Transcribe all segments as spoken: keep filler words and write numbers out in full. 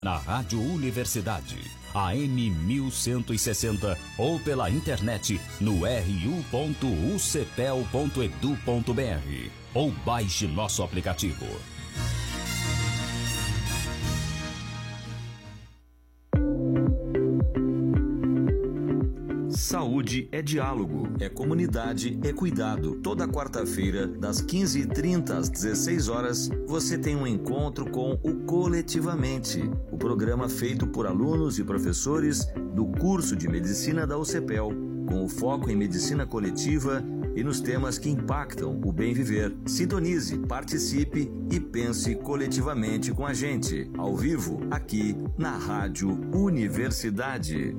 Na Rádio Universidade, A M mil cento e sessenta ou pela internet no r u ponto u c p e l ponto e d u ponto b r ou baixe nosso aplicativo. Saúde é diálogo, é comunidade, é cuidado. Toda quarta-feira, das quinze e trinta às dezesseis horas, você tem um encontro com o Coletivamente, o programa feito por alunos e professores do curso de Medicina da U C P E L, com o foco em medicina coletiva e nos temas que impactam o bem viver. Sintonize, participe e pense coletivamente com a gente, ao vivo, aqui na Rádio Universidade.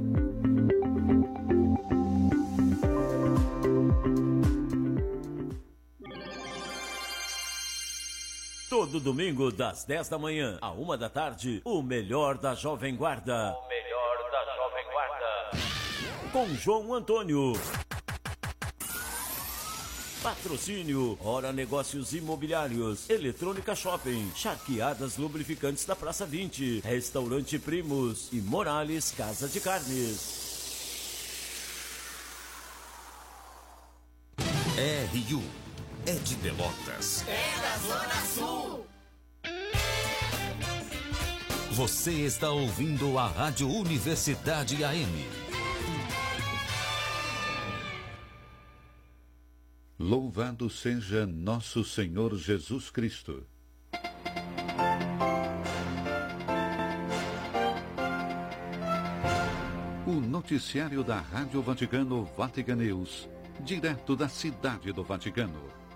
Todo domingo, das dez da manhã à uma da tarde, o melhor da Jovem Guarda. O melhor da Jovem Guarda. Com João Antônio. Patrocínio, Hora Negócios Imobiliários, Eletrônica Shopping, Charqueadas Lubrificantes da Praça vinte, Restaurante Primos e Morales Casa de Carnes. R U é de Pelotas. É da Zona Sul. Você está ouvindo a Rádio Universidade A M. Louvado seja nosso Senhor Jesus Cristo. O noticiário da Rádio Vaticano Vatican News, direto da cidade do Vaticano.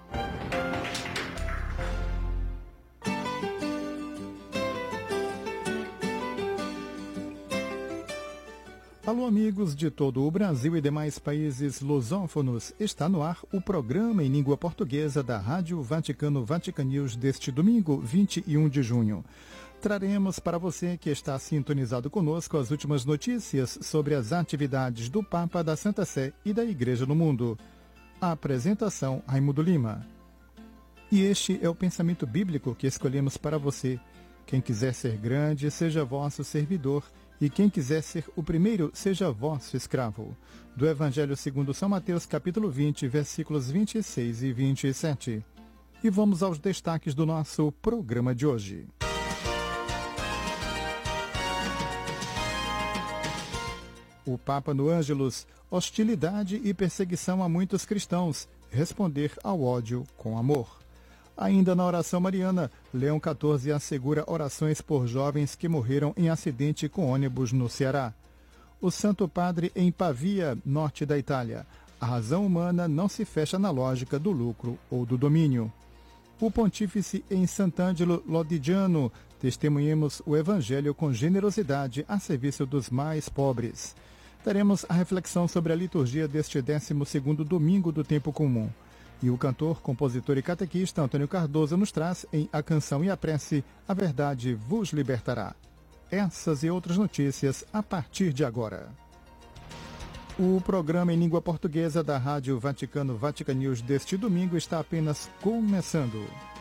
Alô, amigos de todo o Brasil e demais países lusófonos. Está no ar o programa em língua portuguesa da Rádio Vaticano Vatican News deste domingo, vinte e um de junho. Traremos para você que está sintonizado conosco as últimas notícias sobre as atividades do Papa, da Santa Sé e da Igreja no mundo. A apresentação, Raimundo Lima. E este é o pensamento bíblico que escolhemos para você. Quem quiser ser grande, seja vosso servidor. E quem quiser ser o primeiro, seja vosso escravo. Do Evangelho segundo São Mateus, capítulo vinte, versículos vinte e seis e vinte e sete. E vamos aos destaques do nosso programa de hoje. O Papa no Ângelus, hostilidade e perseguição a muitos cristãos, responder ao ódio com amor. Ainda na oração mariana, Leão quatorze assegura orações por jovens que morreram em acidente com ônibus no Ceará. O Santo Padre em Pavia, norte da Itália. A razão humana não se fecha na lógica do lucro ou do domínio. O Pontífice em Sant'Angelo Lodigiano. Testemunhemos o Evangelho com generosidade a serviço dos mais pobres. Teremos a reflexão sobre a liturgia deste décimo segundo domingo do tempo comum. E o cantor, compositor e catequista Antônio Cardoso nos traz em A Canção e a Prece, A Verdade vos libertará. Essas e outras notícias a partir de agora. O programa em língua portuguesa da Rádio Vaticano Vatican News deste domingo está apenas começando.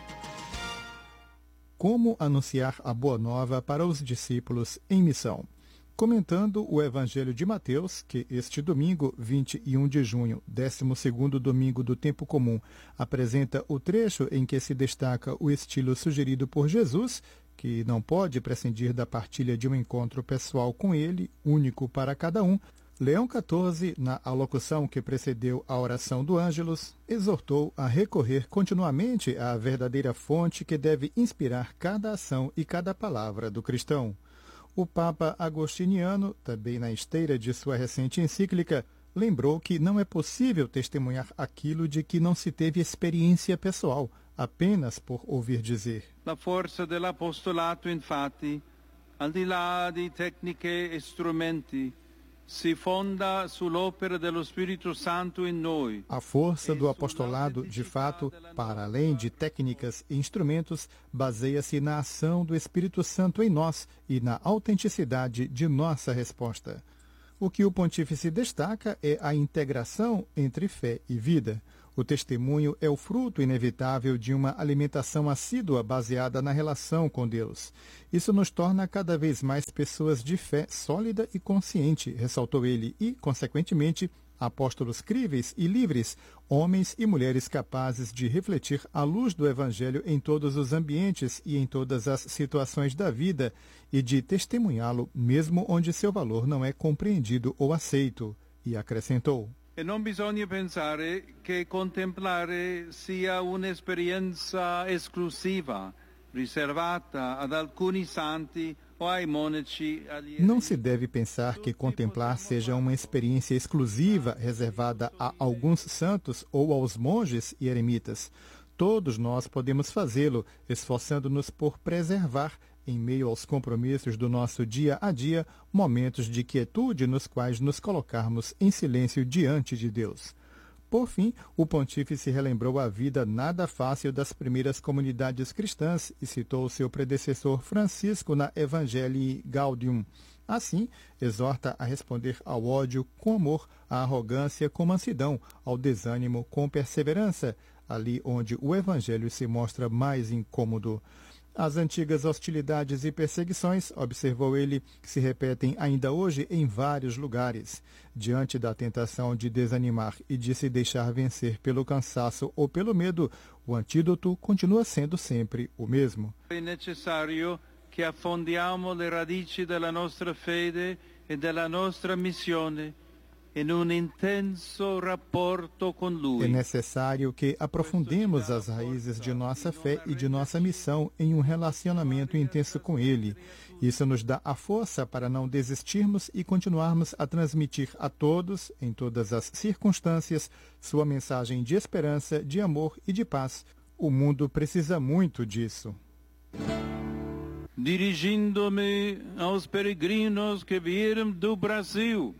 Como anunciar a Boa Nova para os discípulos em missão? Comentando o Evangelho de Mateus, que este domingo, vinte e um de junho, décimo segundo domingo do tempo comum, apresenta o trecho em que se destaca o estilo sugerido por Jesus, que não pode prescindir da partilha de um encontro pessoal com ele, único para cada um, Leão quatorze, na alocução que precedeu a oração do Ângelus, exortou a recorrer continuamente à verdadeira fonte que deve inspirar cada ação e cada palavra do cristão. O Papa Agostiniano, também na esteira de sua recente encíclica, lembrou que não é possível testemunhar aquilo de que não se teve experiência pessoal, apenas por ouvir dizer. La forza dell'apostolato, infatti, al di là di tecniche e strumenti, si fonda sull'opera dello Spirito Santo in noi. A força do apostolado, de fato, para além de técnicas e instrumentos, baseia-se na ação do Espírito Santo em nós e na autenticidade de nossa resposta. O que o pontífice destaca é a integração entre fé e vida. O testemunho é o fruto inevitável de uma alimentação assídua baseada na relação com Deus. Isso nos torna cada vez mais pessoas de fé sólida e consciente, ressaltou ele, e, consequentemente, apóstolos críveis e livres, homens e mulheres capazes de refletir a luz do Evangelho em todos os ambientes e em todas as situações da vida e de testemunhá-lo mesmo onde seu valor não é compreendido ou aceito. E acrescentou: E non bisogna pensare che contemplare sia un'esperienza esclusiva, riservata ad alcuni santi ou ai monaci. Não se deve pensar que contemplar seja uma experiência exclusiva reservada a alguns santos ou aos monges e eremitas. Todos nós podemos fazê-lo, esforçando-nos por preservar, em meio aos compromissos do nosso dia a dia, momentos de quietude nos quais nos colocarmos em silêncio diante de Deus. Por fim, o pontífice relembrou a vida nada fácil das primeiras comunidades cristãs e citou seu predecessor Francisco na Evangelii Gaudium. Assim, exorta a responder ao ódio com amor, à arrogância com mansidão, ao desânimo com perseverança, ali onde o Evangelho se mostra mais incômodo. As antigas hostilidades e perseguições, observou ele, que se repetem ainda hoje em vários lugares. Diante da tentação de desanimar e de se deixar vencer pelo cansaço ou pelo medo, o antídoto continua sendo sempre o mesmo. É necessário que affondiamo le radici della nostra fede e della nostra missione in un intenso rapporto con Lui. É necessário que aprofundemos as raízes de nossa fé e de nossa missão em um relacionamento intenso com Ele. Isso nos dá a força para não desistirmos e continuarmos a transmitir a todos, em todas as circunstâncias, sua mensagem de esperança, de amor e de paz. O mundo precisa muito disso. Dirigindo-me aos peregrinos que vieram do Brasil,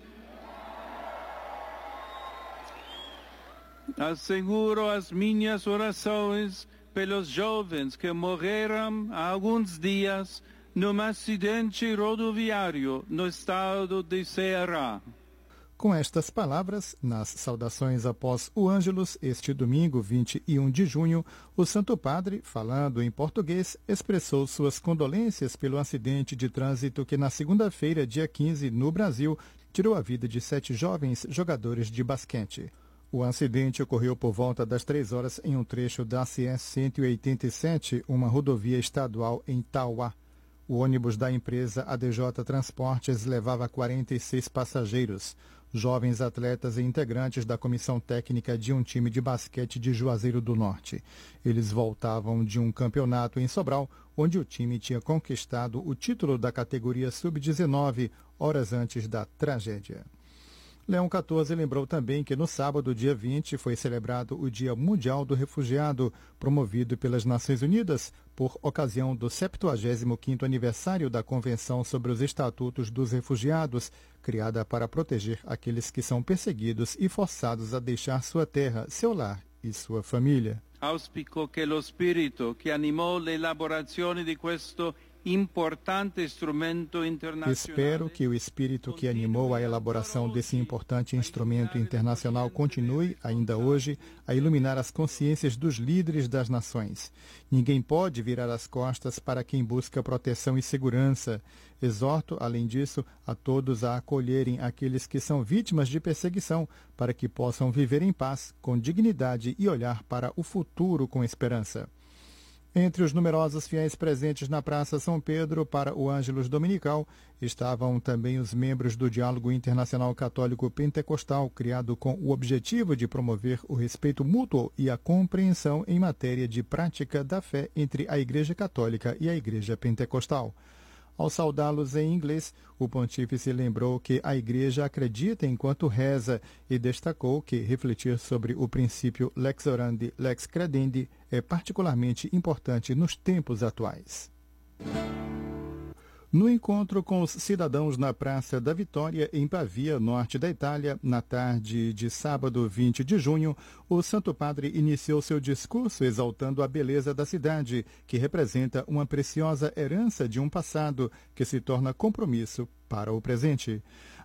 asseguro as minhas orações pelos jovens que morreram há alguns dias num acidente rodoviário no estado de Ceará. Com estas palavras, nas saudações após o Ângelus, este domingo, vinte e um de junho, o Santo Padre, falando em português, expressou suas condolências pelo acidente de trânsito que na segunda-feira, dia quinze, no Brasil, tirou a vida de sete jovens jogadores de basquete. O acidente ocorreu por volta das três horas em um trecho da C S cento e oitenta e sete, uma rodovia estadual em Tauá. O ônibus da empresa A D J Transportes levava quarenta e seis passageiros, jovens atletas e integrantes da comissão técnica de um time de basquete de Juazeiro do Norte. Eles voltavam de um campeonato em Sobral, onde o time tinha conquistado o título da categoria sub dezenove, horas antes da tragédia. Leão quatorze lembrou também que no sábado, dia vinte, foi celebrado o Dia Mundial do Refugiado, promovido pelas Nações Unidas por ocasião do septuagésimo quinto aniversário da Convenção sobre os Estatutos dos Refugiados, criada para proteger aqueles que são perseguidos e forçados a deixar sua terra, seu lar e sua família. Auspico che lo spirito che animò l'elaborazione di questo importante instrumento internacional. Espero que o espírito que animou a elaboração desse importante instrumento internacional continue, ainda hoje, a iluminar as consciências dos líderes das nações. Ninguém pode virar as costas para quem busca proteção e segurança. Exorto, além disso, a todos a acolherem aqueles que são vítimas de perseguição, para que possam viver em paz, com dignidade e olhar para o futuro com esperança. Entre os numerosos fiéis presentes na Praça São Pedro para o Ângelus Dominical estavam também os membros do Diálogo Internacional Católico Pentecostal, criado com o objetivo de promover o respeito mútuo e a compreensão em matéria de prática da fé entre a Igreja Católica e a Igreja Pentecostal. Ao saudá-los em inglês, o pontífice lembrou que a Igreja acredita enquanto reza e destacou que refletir sobre o princípio lex orandi, lex credendi é particularmente importante nos tempos atuais. No encontro com os cidadãos na Praça da Vitória, em Pavia, norte da Itália, na tarde de sábado, vinte de junho, o Santo Padre iniciou seu discurso exaltando a beleza da cidade, que representa uma preciosa herança de um passado que se torna compromisso para o presente.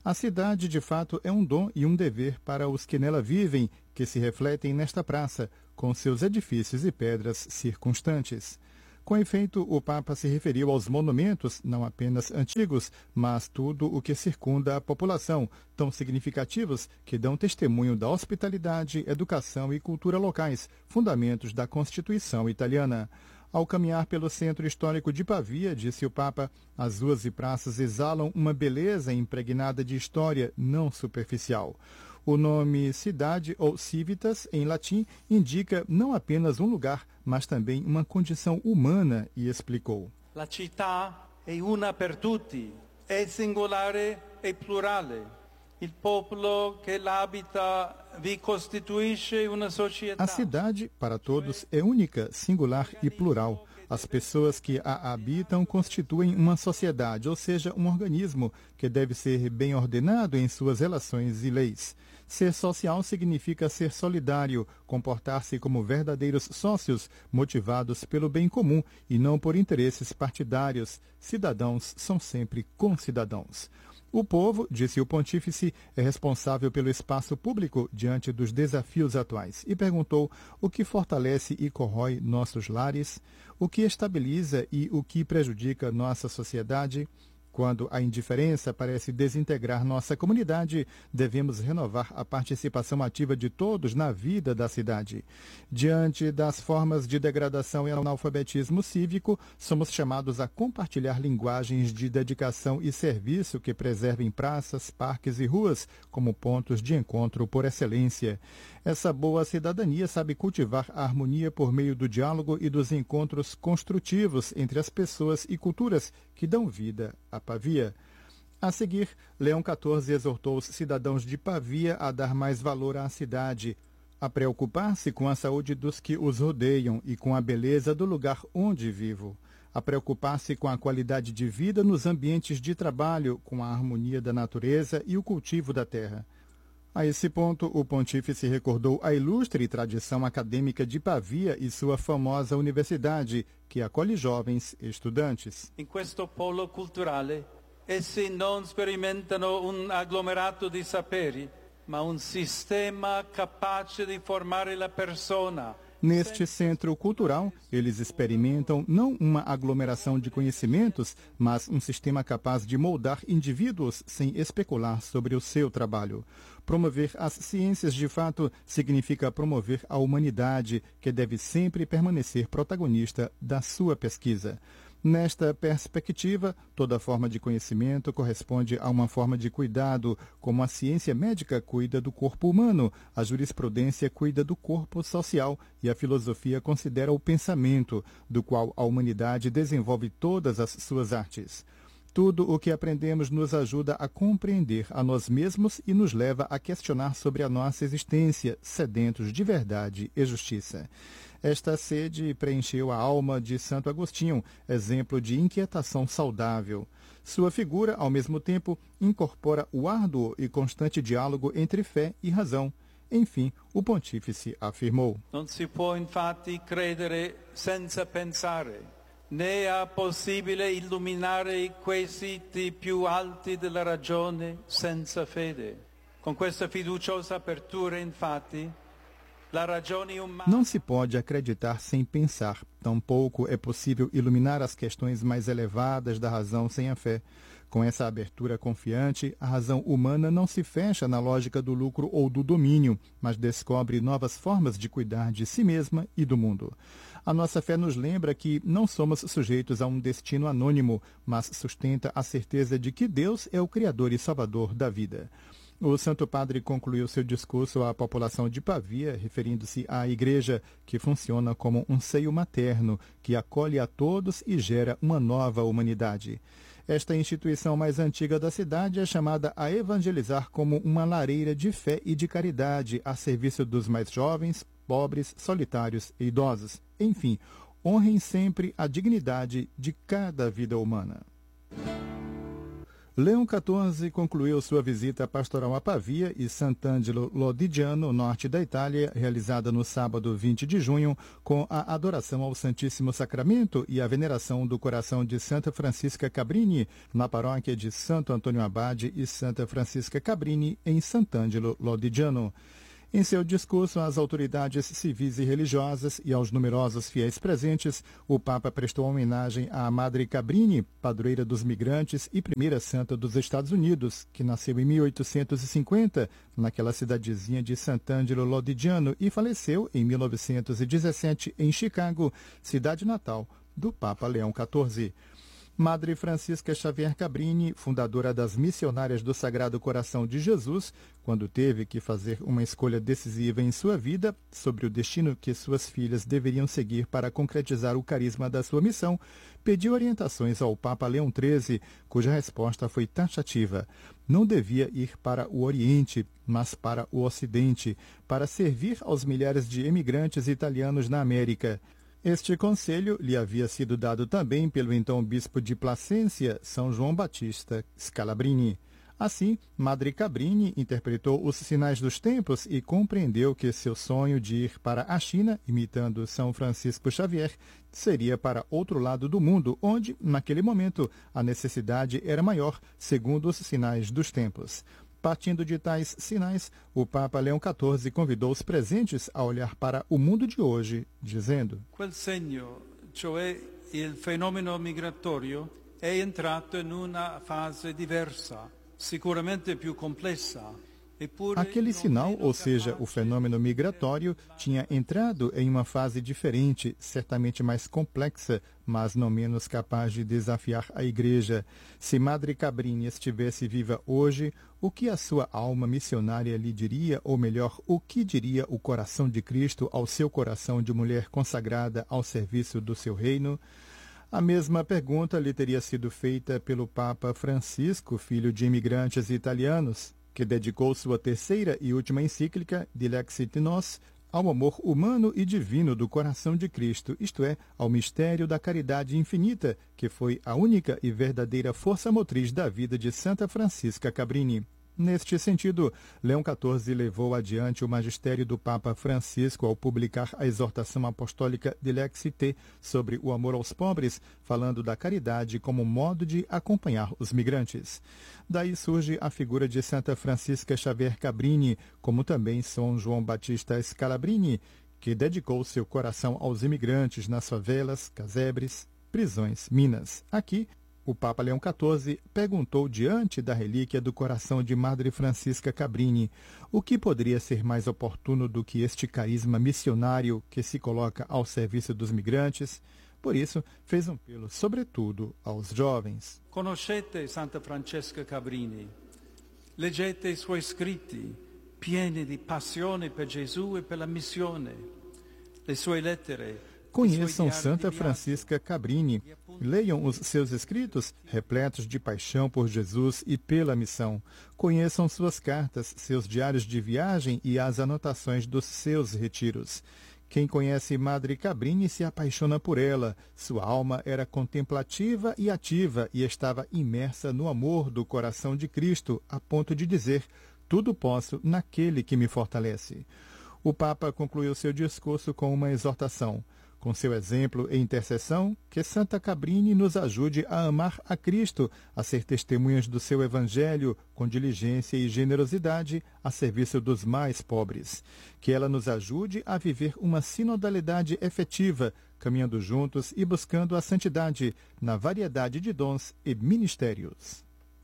A cidade, de fato, é um dom e um dever para os que nela vivem, que se refletem nesta praça, com seus edifícios e pedras circunstantes. Com efeito, o Papa se referiu aos monumentos, não apenas antigos, mas tudo o que circunda a população, tão significativos que dão testemunho da hospitalidade, educação e cultura locais, fundamentos da Constituição italiana. Ao caminhar pelo centro histórico de Pavia, disse o Papa, as ruas e praças exalam uma beleza impregnada de história não superficial. O nome cidade ou civitas, em latim, indica não apenas um lugar, mas também uma condição humana, e explicou. La città è una per tutti, è singolare e plurale. Il popolo che l'abita vi costituisce una società. A cidade, para todos, é única, singular e plural. As pessoas que a habitam constituem uma sociedade, ou seja, um organismo que deve ser bem ordenado em suas relações e leis. Ser social significa ser solidário, comportar-se como verdadeiros sócios, motivados pelo bem comum e não por interesses partidários. Cidadãos são sempre concidadãos. O povo, disse o pontífice, é responsável pelo espaço público diante dos desafios atuais e perguntou o que fortalece e corrói nossos lares, o que estabiliza e o que prejudica nossa sociedade. Quando a indiferença parece desintegrar nossa comunidade, devemos renovar a participação ativa de todos na vida da cidade. Diante das formas de degradação e analfabetismo cívico, somos chamados a compartilhar linguagens de dedicação e serviço que preservem praças, parques e ruas como pontos de encontro por excelência. Essa boa cidadania sabe cultivar a harmonia por meio do diálogo e dos encontros construtivos entre as pessoas e culturas que dão vida a Pavia. A seguir, Leão quatorze exortou os cidadãos de Pavia a dar mais valor à cidade, a preocupar-se com a saúde dos que os rodeiam e com a beleza do lugar onde vivo, a preocupar-se com a qualidade de vida nos ambientes de trabalho, com a harmonia da natureza e o cultivo da terra. A esse ponto, o pontífice recordou a ilustre tradição acadêmica de Pavia e sua famosa universidade, que acolhe jovens estudantes. In questo polo culturale, essi non sperimentano un agglomerato di saperi, ma un sistema capace di formare la persona. Neste centro cultural, eles experimentam não uma aglomeração de conhecimentos, mas um sistema capaz de moldar indivíduos sem especular sobre o seu trabalho. Promover as ciências de fato significa promover a humanidade, que deve sempre permanecer protagonista da sua pesquisa. Nesta perspectiva, toda forma de conhecimento corresponde a uma forma de cuidado, como a ciência médica cuida do corpo humano, a jurisprudência cuida do corpo social e a filosofia considera o pensamento, do qual a humanidade desenvolve todas as suas artes. Tudo o que aprendemos nos ajuda a compreender a nós mesmos e nos leva a questionar sobre a nossa existência, sedentos de verdade e justiça. Esta sede preencheu a alma de Santo Agostinho, exemplo de inquietação saudável. Sua figura, ao mesmo tempo, incorpora o árduo e constante diálogo entre fé e razão. Enfim, o pontífice afirmou: Non si può infatti credere senza pensare, né è possibile illuminare i quesiti più alti della ragione senza fede. Con questa fiduciosa apertura, infatti, não se pode acreditar sem pensar, tampouco é possível iluminar as questões mais elevadas da razão sem a fé. Com essa abertura confiante, a razão humana não se fecha na lógica do lucro ou do domínio, mas descobre novas formas de cuidar de si mesma e do mundo. A nossa fé nos lembra que não somos sujeitos a um destino anônimo, mas sustenta a certeza de que Deus é o Criador e Salvador da vida. O Santo Padre concluiu seu discurso à população de Pavia, referindo-se à Igreja, que funciona como um seio materno, que acolhe a todos e gera uma nova humanidade. Esta instituição mais antiga da cidade é chamada a evangelizar como uma lareira de fé e de caridade a serviço dos mais jovens, pobres, solitários e idosos. Enfim, honrem sempre a dignidade de cada vida humana. Leão quatorze concluiu sua visita pastoral a Pavia e Sant'Angelo Lodigiano, norte da Itália, realizada no sábado vinte de junho, com a adoração ao Santíssimo Sacramento e a veneração do coração de Santa Francisca Cabrini, na paróquia de Santo Antônio Abade e Santa Francisca Cabrini, em Sant'Angelo Lodigiano. Em seu discurso às autoridades civis e religiosas e aos numerosos fiéis presentes, o Papa prestou homenagem à Madre Cabrini, padroeira dos migrantes e primeira santa dos Estados Unidos, que nasceu em mil oitocentos e cinquenta, naquela cidadezinha de Sant'Angelo Lodigiano, e faleceu em mil novecentos e dezessete em Chicago, cidade natal do Papa Leão quatorze. Madre Francisca Xavier Cabrini, fundadora das Missionárias do Sagrado Coração de Jesus, quando teve que fazer uma escolha decisiva em sua vida sobre o destino que suas filhas deveriam seguir para concretizar o carisma da sua missão, pediu orientações ao Papa Leão treze, cuja resposta foi taxativa. Não devia ir para o Oriente, mas para o Ocidente, para servir aos milhares de emigrantes italianos na América. Este conselho lhe havia sido dado também pelo então bispo de Placência, São João Batista Scalabrini. Assim, Madre Cabrini interpretou os sinais dos tempos e compreendeu que seu sonho de ir para a China, imitando São Francisco Xavier, seria para outro lado do mundo, onde, naquele momento, a necessidade era maior, segundo os sinais dos tempos. Partindo de tais sinais, o Papa Leão quatorze convidou os presentes a olhar para o mundo de hoje, dizendo: Quel segno, cioè il fenomeno migratorio, è entrato in una fase diversa, sicuramente più complessa. Aquele sinal, ou seja, o fenômeno migratório, tinha entrado em uma fase diferente, certamente mais complexa, mas não menos capaz de desafiar a Igreja. Se Madre Cabrini estivesse viva hoje, o que a sua alma missionária lhe diria, ou melhor, o que diria o coração de Cristo ao seu coração de mulher consagrada ao serviço do seu reino? A mesma pergunta lhe teria sido feita pelo Papa Francisco, filho de imigrantes italianos, que dedicou sua terceira e última encíclica, Dilexit Nos, ao amor humano e divino do coração de Cristo, isto é, ao mistério da caridade infinita, que foi a única e verdadeira força motriz da vida de Santa Francisca Cabrini. Neste sentido, Leão quatorze levou adiante o magistério do Papa Francisco ao publicar a exortação apostólica Dilexit sobre o amor aos pobres, falando da caridade como modo de acompanhar os migrantes. Daí surge a figura de Santa Francisca Xavier Cabrini, como também São João Batista Scalabrini, que dedicou seu coração aos imigrantes nas favelas, casebres, prisões, minas. Aqui, o Papa Leão quatorze perguntou diante da relíquia do coração de Madre Francisca Cabrini o que poderia ser mais oportuno do que este carisma missionário que se coloca ao serviço dos migrantes. Por isso, fez um apelo, sobretudo, aos jovens. Conoscete Santa Francesca Cabrini, leggete i suoi scritti, pieni di passione per Gesù e per la missione, le sue lettere. Conheçam Santa Francisca Cabrini, leiam os seus escritos, repletos de paixão por Jesus e pela missão. Conheçam suas cartas, seus diários de viagem e as anotações dos seus retiros. Quem conhece Madre Cabrini se apaixona por ela. Sua alma era contemplativa e ativa e estava imersa no amor do coração de Cristo, a ponto de dizer: tudo posso naquele que me fortalece. O Papa concluiu seu discurso com uma exortação. Com seu exemplo e intercessão, que Santa Cabrini nos ajude a amar a Cristo, a ser testemunhas do seu Evangelho, com diligência e generosidade, a serviço dos mais pobres. Que ela nos ajude a viver uma sinodalidade efetiva, caminhando juntos e buscando a santidade, na variedade de dons e ministérios.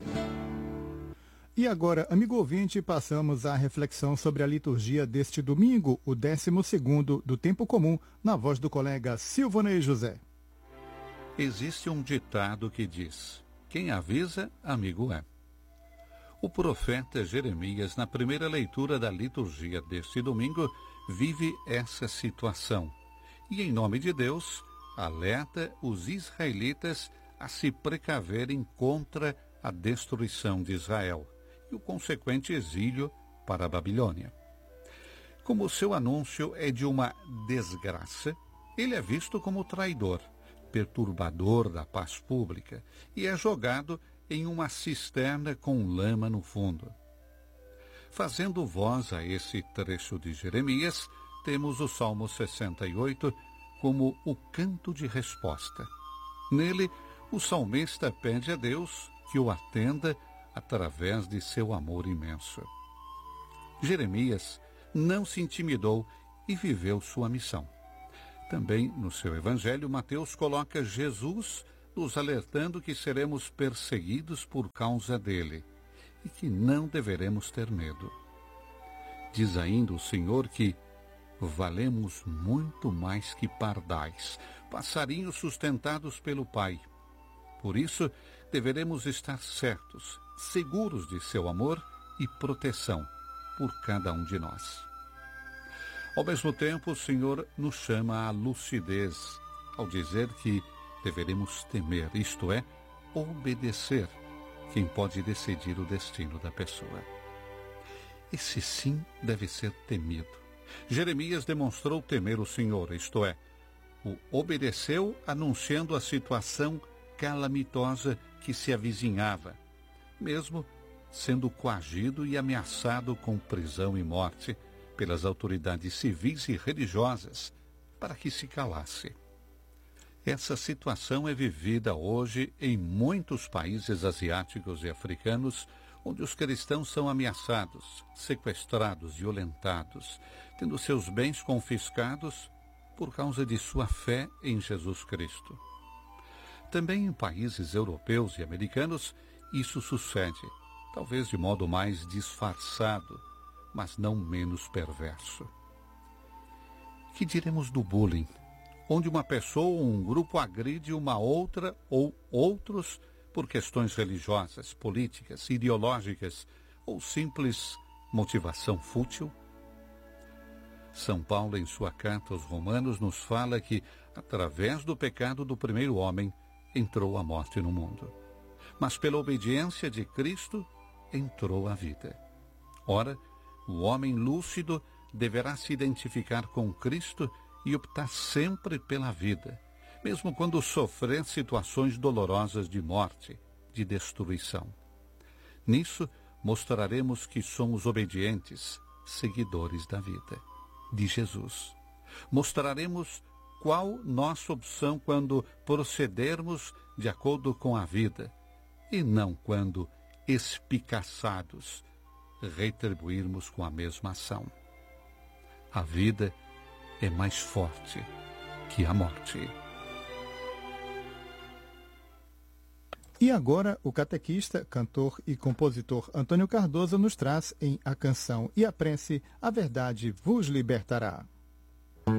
E agora, amigo ouvinte, passamos à reflexão sobre a liturgia deste domingo, o décimo segundo do Tempo Comum, na voz do colega Silvanei José. Existe um ditado que diz: quem avisa, amigo é. O profeta Jeremias, na primeira leitura da liturgia deste domingo, vive essa situação. E, em nome de Deus, alerta os israelitas a se precaverem contra a destruição de Israel e o consequente exílio para a Babilônia. Como seu anúncio é de uma desgraça, ele é visto como traidor, perturbador da paz pública e é jogado em uma cisterna com lama no fundo. Fazendo voz a esse trecho de Jeremias, temos o Salmo sessenta e oito como o canto de resposta. Nele, o salmista pede a Deus que o atenda através de seu amor imenso. Jeremias não se intimidou e viveu sua missão. Também no seu evangelho, Mateus coloca Jesus nos alertando que seremos perseguidos por causa dele e que não deveremos ter medo. Diz ainda o Senhor que valemos muito mais que pardais, passarinhos sustentados pelo Pai. Por isso, deveremos estar certos, seguros de seu amor e proteção por cada um de nós. Ao mesmo tempo, o Senhor nos chama à lucidez, ao dizer que deveremos temer, isto é, obedecer quem pode decidir o destino da pessoa. Esse sim deve ser temido. Jeremias demonstrou temer o Senhor, isto é, o obedeceu anunciando a situação calamitosa que se avizinhava, mesmo sendo coagido e ameaçado com prisão e morte pelas autoridades civis e religiosas para que se calasse. Essa situação é vivida hoje em muitos países asiáticos e africanos, onde os cristãos são ameaçados, sequestrados, violentados, tendo seus bens confiscados por causa de sua fé em Jesus Cristo. Também em países europeus e americanos, isso sucede, talvez de modo mais disfarçado, mas não menos perverso. Que diremos do bullying, onde uma pessoa ou um grupo agride uma outra ou outros por questões religiosas, políticas, ideológicas ou simples motivação fútil? São Paulo, em sua carta aos Romanos, nos fala que, através do pecado do primeiro homem, entrou a morte no mundo. Mas pela obediência de Cristo, entrou a vida. Ora, o homem lúcido deverá se identificar com Cristo e optar sempre pela vida, mesmo quando sofrer situações dolorosas de morte, de destruição. Nisso, mostraremos que somos obedientes, seguidores da vida, de Jesus. Mostraremos qual nossa opção quando procedermos de acordo com a vida, e não quando, espicaçados, retribuirmos com a mesma ação. A vida é mais forte que a morte. E agora, o catequista, cantor e compositor Antônio Cardoso nos traz em A Canção e a Prece, A Verdade vos libertará.